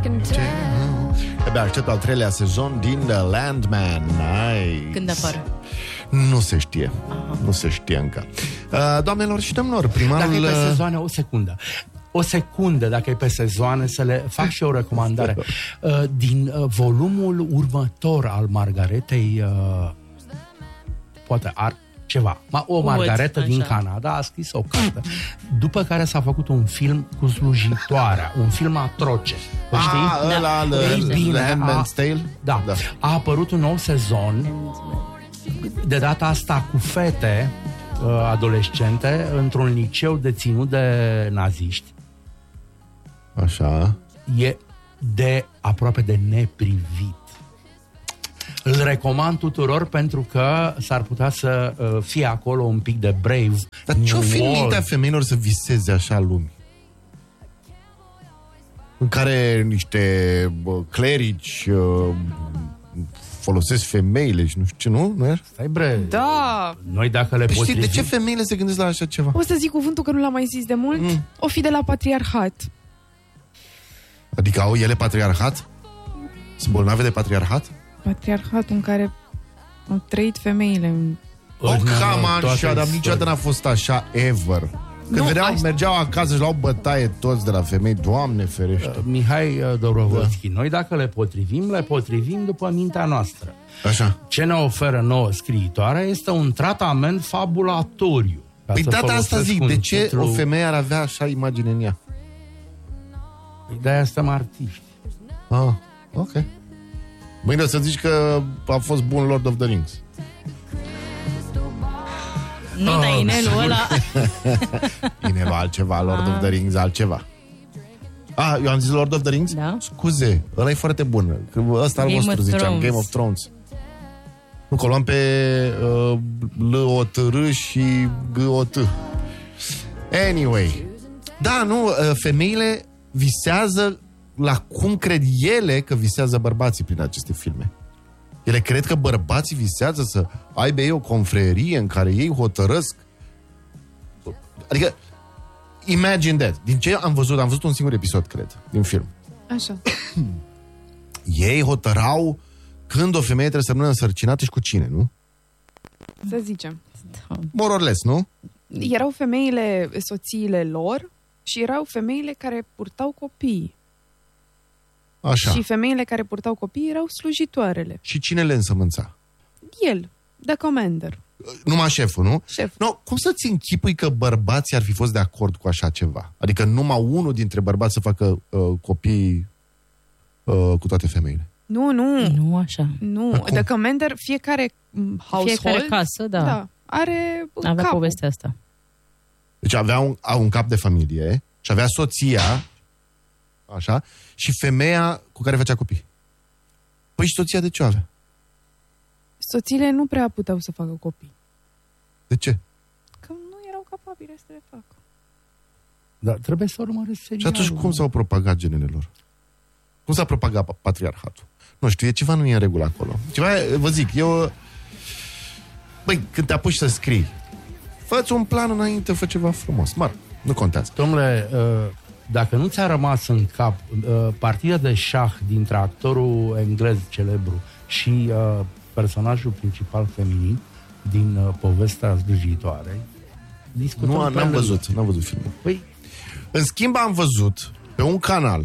Abia aștept al 3-lea sezon din The Landman. Când apare? Nu se știe. Nu se știe încă. Doamnelor și domnilor, primarul... Dacă e pe sezoane, o secundă, dacă e pe sezoane, să le fac și o recomandare. Din volumul următor al Margaretei, poate ceva. O Margaretă din Canada a scris o carte, după care s-a făcut un film cu slujitoarea, un film atroce. Știi? Ăla, The Handmaid's Tale? Da. A apărut un nou sezon, de data asta cu fete adolescente, într-un liceu deținut de naziști. Așa. E aproape de neprivit. Îl recomand tuturor pentru că s-ar putea să fie acolo un pic de Brave. Dar ce-o fi în mintea femeilor să viseze așa lumii? În care niște clerici folosesc femeile și nu știu ce, nu? Nu e? Stai bre. Da. Noi dacă le potrivim... De ce femeile se gândesc la așa ceva? O să zic cuvântul că nu l-am mai zis de mult. O fi de la patriarhat. Adică au ele patriarhat? Sunt bolnave de patriarhat? Patriarhatul în care au trăit femeile. Dar niciodată n-a fost așa, ever. Când mergeau acasă și luau bătaie toți de la femei, Doamne ferește. Mihai Dobrovolski, noi dacă le potrivim după mintea noastră. Așa. Ce ne oferă nouă scriitoarea este un tratament fabulatoriu. Păi data asta zic, de ce o femeie ar avea așa imagine în ea? Păi de-aia suntem artiști. Ok. Mâine o să zici că a fost bun Lord of the Rings. Nu, dar inelul ăla... Inelul altceva, Lord of the Rings altceva. Eu am zis Lord of the Rings? Da. Scuze, ăla e foarte bun. Ăsta al vostru ziceam, Game of Thrones. Nu, că o luam pe L-O-T-R și G-O-T. Anyway. Da, nu, femeile visează la cum cred ele că visează bărbații prin aceste filme. Ele cred că bărbații visează să aibă ei o confrerie în care ei hotărăsc. Adică, imagine that. Din ce am văzut un singur episod, cred, din film. Așa. Ei hotărau când o femeie trebuie să rămână însărcinată și cu cine, nu? Să zicem. More or less, nu? Erau femeile, soțiile lor și erau femeile care purtau copii. Așa. Și femeile care purtau copii erau slujitoarele. Și cine le însămânța? El, the commander. Numai șeful, nu? Șef. No, cum să-ți închipui că bărbații ar fi fost de acord cu așa ceva? Adică numai unul dintre bărbați să facă copii cu toate femeile? Nu așa. Nu, the commander, fiecare household, fiecare casă, da, avea capul. Povestea asta. Deci avea un cap de familie și avea soția, așa, și femeia cu care făcea copii. Păi și soția de ce o avea? Soțiile nu prea puteau să facă copii. De ce? Că nu erau capabile să le facă. Dar trebuie să urmăresc serialul. Și atunci cum s-au propagat genele lor? Cum s-a propagat patriarhatul? Nu știu, ceva nu e în regulă acolo. Ceva, vă zic, băi, când te apuci să scrii, fă-ți un plan înainte, fă ceva frumos. Nu contează. Dom'le, dacă nu ți-a rămas în cap partida de șah dintre actorul englez celebru și personajul principal feminin din povestea slujitoarei, discutăm. N-am văzut filmul. Păi, în schimb am văzut pe un canal,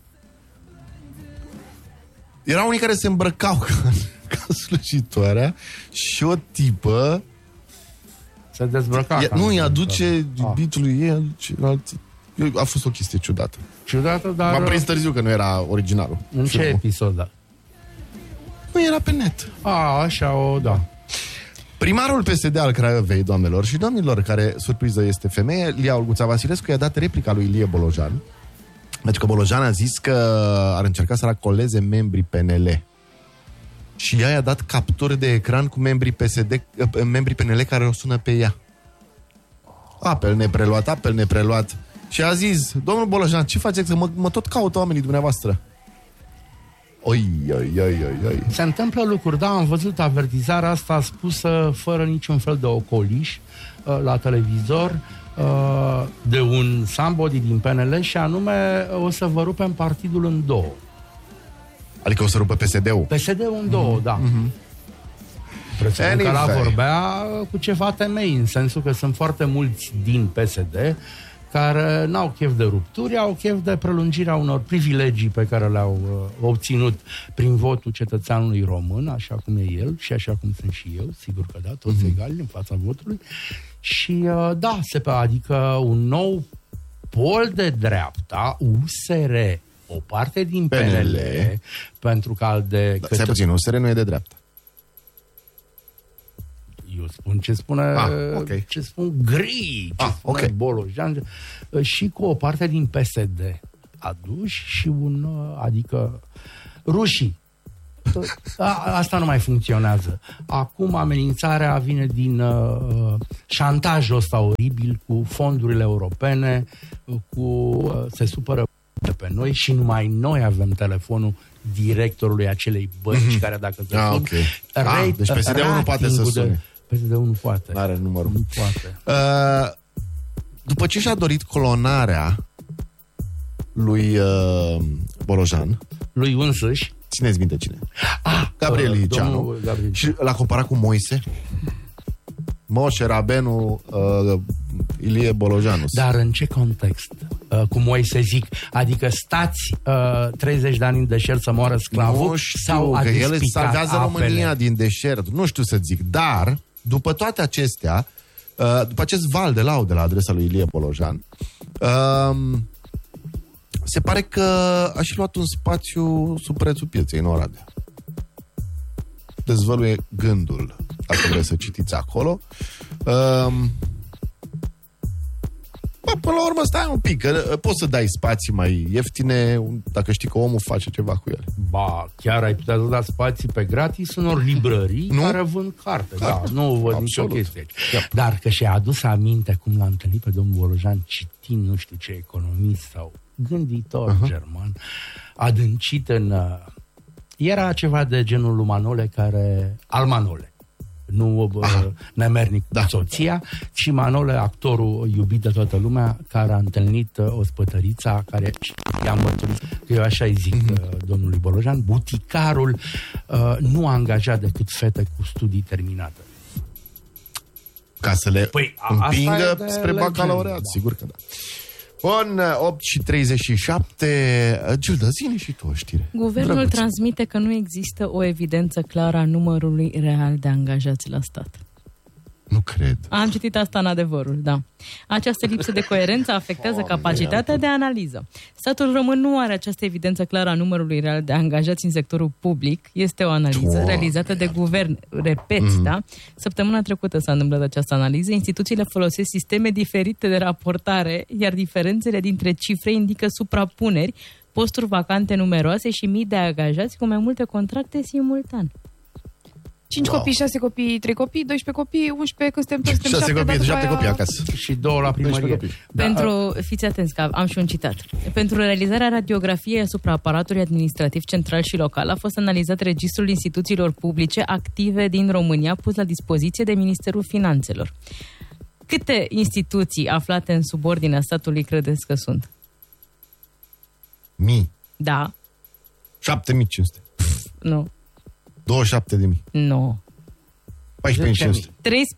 erau unii care se îmbrăcau ca slujitoarea și o tipă se dezbrăca. Nu, îi aduce iubitului ei, a fost o chestie ciudată. Dar... M-am prins târziu că nu era originalul. În ce episod, da? Nu, era pe net. Așa, da. Primarul PSD al Craiovei, doamnelor și domnilor, care, surpriză, este femeie, Lia Olguța Vasilescu, i-a dat replica lui Ilie Bolojan. Deci că Bolojan a zis că ar încerca să racoleze membrii PNL. Și ea i-a dat capturi de ecran cu membrii PNL care o sună pe ea. Apel nepreluat. Și a zis, domnul Bolojan, ce faceți? Că mă tot caută oamenii dumneavoastră. Oi. Se întâmplă lucruri, da, am văzut avertizarea asta spusă fără niciun fel de ocoliș la televizor de un somebody din PNL și anume o să vă rupem partidul în două. Adică o să rupă PSD-ul? PSD-ul în două, da. Presupun că la vorbea cu ceva temei, în sensul că sunt foarte mulți din PSD care n-au chef de rupturi, au chef de prelungirea unor privilegii pe care le-au obținut prin votul cetățeanului român, așa cum e el și așa cum sunt și eu, sigur că da, toți egali în fața votului. Și da, adică un nou pol de dreapta, USR, o parte din PNL, pentru că al de... Stai puțin, USR nu e de dreapta. Eu spun ce spune, ce spun Gri, ce spune Bolojan, și cu o parte din PSD aduși și adică rușii. Asta nu mai funcționează. Acum amenințarea vine din șantajul ăsta oribil cu fondurile europene, se supără pe noi și numai noi avem telefonul directorului acelei bănci care dacă se deci PSD-ul nu poate să sune. PSD-ul nu poate. N-are numărul. Nu poate. După ce și-a dorit clonarea lui Bolojan, lui însăși, țineți minte cine? Gabriel Liceanu. Și l-a comparat cu Moise. Moșe Rabenu, Ilie Bolojanu. Dar în ce context? Cum Moise zic, adică stați 30 de ani în deșert să moară sclavul? Nu știu, că el îți salvează România din deșert. Nu știu să zic, dar după toate acestea, după acest val de laude la adresa lui Ilie Bolojan, se pare că a și luat un spațiu sub prețul pieței în Oradea. Dezvăluie gândul, dacă vreți să citiți acolo. Până la urmă, stai un pic, că poți să dai spații mai ieftine dacă știi că omul face ceva cu ele. Ba, chiar ai putea să da spații pe gratis unor librării care vând carte. Da, nu văd nicio chestie aici. Dar că și-a adus aminte cum l-a întâlnit pe domnul Bolojan citind nu știu ce economist sau gânditor german, adâncit în... Era ceva de genul lui Manole al Manole. Nu nemernic cu soția, ci Manole, actorul iubit de toată lumea, care a întâlnit o spătărița care i-a mărturit, că eu așa îi zic domnului Bolojan, buticarul nu a angajat decât fete cu studii terminate. Ca să le împingă spre bacalaureat, sigur că da. Bun, 8:37. Gilda, zi-ne și tu o știre. Guvernul transmite că nu există o evidență clară a numărului real de angajați la stat. Nu cred. Am citit asta în Adevărul, da. Această lipsă de coerență afectează capacitatea de analiză. Statul român nu are această evidență clară a numărului real de angajați în sectorul public. Este o analiză realizată de guvern. Repet, da? Săptămâna trecută s-a întâmplat această analiză. Instituțiile folosesc sisteme diferite de raportare, iar diferențele dintre cifre indică suprapuneri, posturi vacante numeroase și mii de angajați cu mai multe contracte simultan. 5 copii, 6 copii, 3 copii, 12 copii, 11, că suntem 6 copii, 7 copii acasă. Și 2 la primărie. Fiți atenți că am și un citat. Pentru realizarea radiografiei asupra aparatului administrativ central și local a fost analizat registrul instituțiilor publice active din România pus la dispoziție de Ministerul Finanțelor. Câte instituții aflate în subordinea statului credeți că sunt? Mii. Da. 7500. Nu. 27.000. Nu. 14.500. 13.931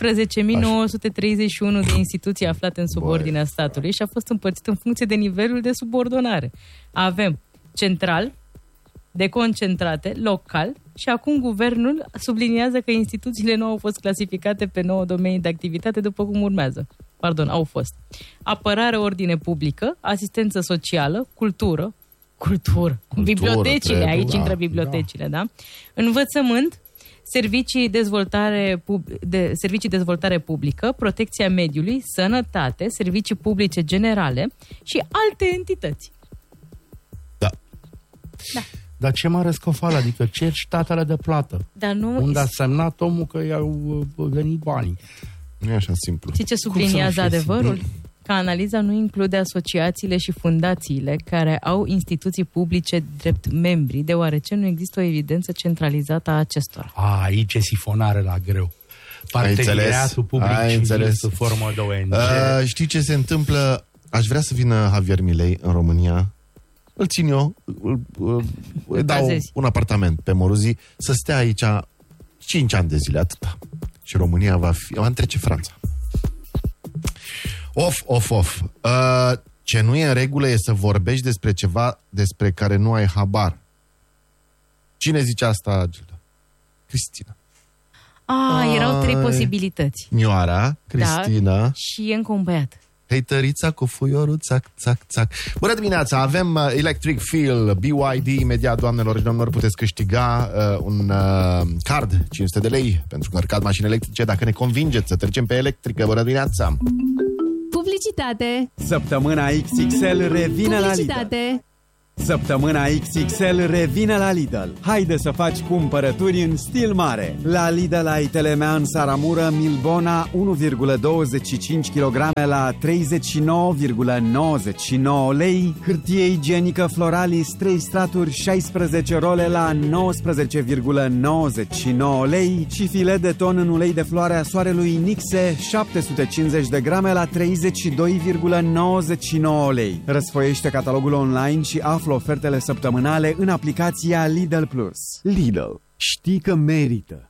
de instituții aflate în subordinea statului și a fost împărțit în funcție de nivelul de subordonare. Avem central, deconcentrate, local și acum guvernul subliniază că instituțiile nu au fost clasificate pe 9 domenii de activitate după cum urmează. Au fost. Apărare, ordine publică, asistență socială, cultură, bibliotecile, aici intră bibliotecile, da? Învățământ, servicii dezvoltare publică, protecția mediului, sănătate, servicii publice generale și alte entități. Da. Dar ce mare scofală, adică cer statele de plată. Dar nu... Unde a semnat omul că i-au venit banii. Nu e așa simplu. Știi ce subliniază Adevărul? că analiza nu include asociațiile și fundațiile care au instituții publice drept membri, deoarece nu există o evidență centralizată a acestora. Aici e sifonare la greu. Parteneriatul public și sub formă de ONG. Știi ce se întâmplă? Aș vrea să vină Javier Milei în România. Îl țin eu, îi dau un apartament pe Moruzii să stea aici 5 ani de zile, atâta. Și România va întrece Franța. Off. Ce nu e în regulă e să vorbești despre ceva despre care nu ai habar. Cine zice asta, Gilda? Cristina. Erau 3 posibilități. Nioara, Cristina. Și e încă un băiat. Heitărița cu fuiorul, țac. Bună dimineața, avem Electric Feel, BYD, imediat, doamnelor și domnilor, puteți câștiga un card, 500 de lei, pentru încărcat mașini electrice, dacă ne convingeți să trecem pe electrică. Bună dimineața! Publicitate! Săptămâna XXL revine la Lidl. Săptămâna XXL revine la Lidl. Haide să faci cumpărături în stil mare. La Lidl ai Telemean Saramură Milbona 1,25 kg la 39,99 lei, hârtie igienică Floralis 3 straturi 16 role la 19,99 lei și filet de ton în ulei de floare a soarelui Nixe 750 de grame la 32,99 lei. Răsfoiește catalogul online și află ofertele săptămânale în aplicația Lidl Plus. Lidl. Știi că merită!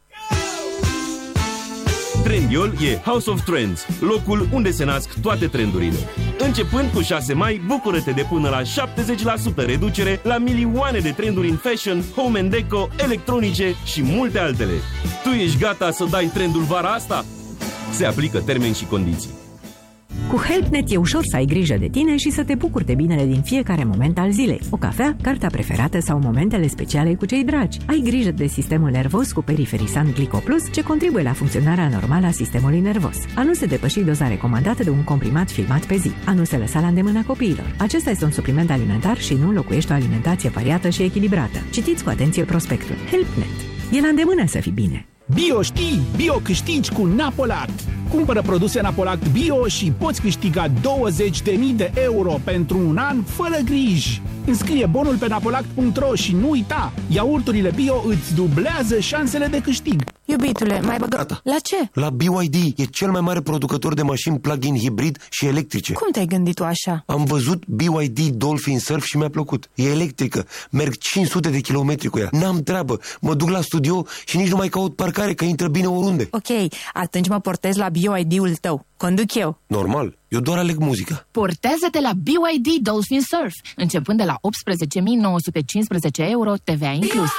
Trendyol e House of Trends, locul unde se nasc toate trendurile. Începând cu 6 mai, bucură-te de până la 70% reducere la milioane de trenduri în fashion, home and deco, electronice și multe altele. Tu ești gata să dai trendul vara asta? Se aplică termeni și condiții. Cu HelpNet e ușor să ai grijă de tine și să te bucuri de binele din fiecare moment al zilei. O cafea, cartea preferată sau momentele speciale cu cei dragi. Ai grijă de sistemul nervos cu Periferisan Glico Plus, ce contribuie la funcționarea normală a sistemului nervos. A nu se depăși doza recomandată de un comprimat filmat pe zi. A nu se lăsa la îndemâna copiilor. Acesta este un supliment alimentar și nu înlocuiește o alimentație variată și echilibrată. Citiți cu atenție prospectul. HelpNet. E la îndemână să fii bine. Bio știi, bio câștigi cu Napolact. Cumpără produse Napolact Bio și poți câștiga 20.000 de euro pentru un an fără griji. Înscrie bonul pe napolact.ro și nu uita, iaurturile bio îți dublează șansele de câștig. Iubitule, mai băgat. La ce? La BYD, e cel mai mare producător de mașini plug-in hibrid și electrice. Cum te-ai gândit tu așa? Am văzut BYD Dolphin Surf și mi-a plăcut. E electrică, merg 500 de kilometri cu ea. N-am treabă, mă duc la studio și nici nu mai caut parcare, că intră bine oriunde. Ok, atunci mă portez la BYD-ul tău. Conduc eu. Normal, eu doar aleg muzica. Portează-te la BYD Dolphin Surf, începând de la 18.915 euro, TVA inclus.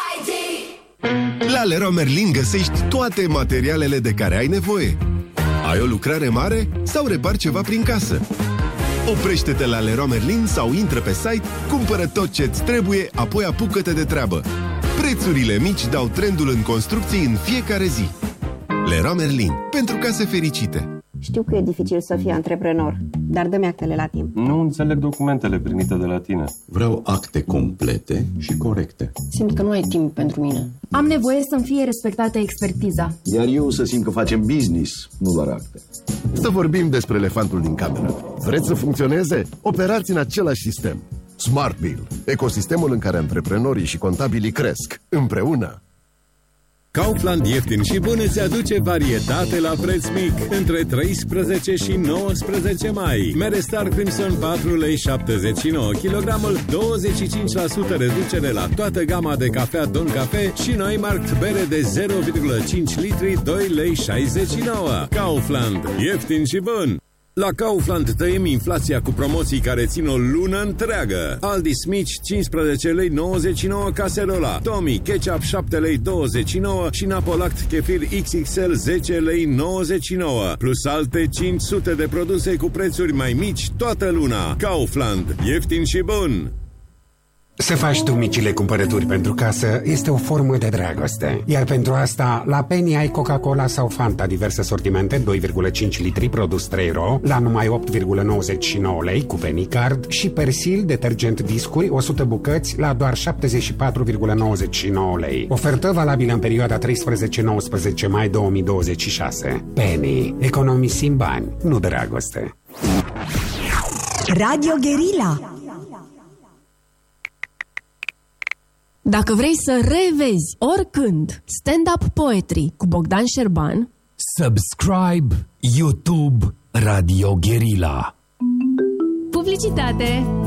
La Leroy Merlin găsești toate materialele de care ai nevoie. Ai o lucrare mare sau repari ceva prin casă? Oprește-te la Leroy Merlin sau intră pe site, cumpără tot ce-ți trebuie, apoi apucă-te de treabă. Prețurile mici dau trendul în construcții în fiecare zi. Leroy Merlin, pentru case fericite. Știu că e dificil să fii antreprenor, dar dă-mi actele la timp. Nu înțeleg documentele primite de la tine. Vreau acte complete și corecte. Simt că nu ai timp pentru mine. Am nevoie să-mi fie respectată expertiza. Iar eu să simt că facem business, nu doar acte. Să vorbim despre elefantul din cameră. Vreți să funcționeze? Operați în același sistem. SmartBill, ecosistemul în care antreprenorii și contabilii cresc împreună. Kaufland ieftin și bun îți aduce varietate la preț mic între 13 și 19 mai. Mere Star Crimson 4 lei 79 kg, 25% reducere la toată gama de cafea Don Cafe și noi Markt bere de 0,5 litri 2 lei 69. Kaufland, ieftin și bun! La Kaufland tăiem inflația cu promoții care țin o lună întreagă. Aldi Smith 15 lei 99 caserola, Tommy Ketchup 7 lei 29 și Napolact Kefir XXL 10 lei 99, plus alte 500 de produse cu prețuri mai mici toată luna. Kaufland, ieftin și bun! Să faci tu micile cumpărături pentru casă este o formă de dragoste. Iar pentru asta, la Penny ai Coca-Cola sau Fanta, diverse sortimente, 2,5 litri, produs 3 euro, la numai 8,99 lei cu Penny Card și Persil, detergent discuri, 100 bucăți, la doar 74,99 lei. Ofertă valabilă în perioada 13-19 mai 2026. Penny. Economisim bani, nu dragoste. Radio Guerilla. Dacă vrei să revezi oricând stand-up poetry cu Bogdan Șerban, subscribe YouTube Radio Guerilla. publicitate.